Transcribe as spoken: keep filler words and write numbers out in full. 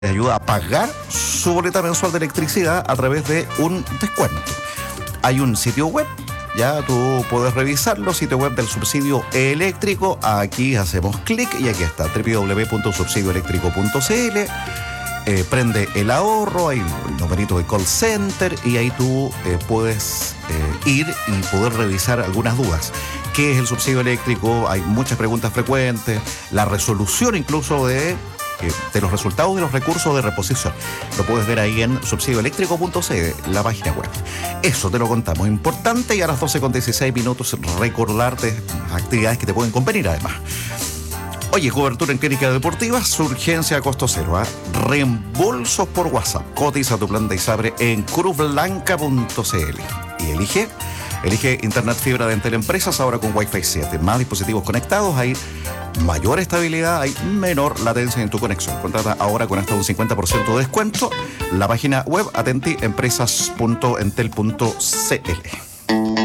te ayuda a pagar su boleta mensual de electricidad a través de un descuento. Hay un sitio web, ya tú puedes revisarlo, sitio web del subsidio eléctrico. Aquí hacemos clic y aquí está, doble u doble u doble u punto subsidio eléctrico punto c l. Eh, prende el ahorro, hay un numerito de call center y ahí tú eh, puedes eh, ir y poder revisar algunas dudas. ¿Qué es el subsidio eléctrico? Hay muchas preguntas frecuentes, la resolución incluso de... de los resultados de los recursos de reposición. Lo puedes ver ahí en subsidio eléctrico punto c l, la página web. Eso te lo contamos. Importante, y a las doce con dieciséis minutos recordarte actividades que te pueden convenir además. Oye, cobertura en clínicas deportivas, urgencia a costo cero, ¿eh? Reembolsos por WhatsApp. Cotiza tu plan de ISAPRE en cruz blanca punto c l y elige Elige Internet Fibra de Entel Empresas, ahora con Wi-Fi siete. Más dispositivos conectados, hay mayor estabilidad, hay menor latencia en tu conexión. Contrata ahora con hasta un cincuenta por ciento de descuento. La página web atenti empresas punto entel punto c l.